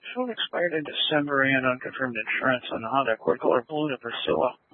So it expired in December and unconfirmed insurance on the Honda Accord Color Blue to Priscilla.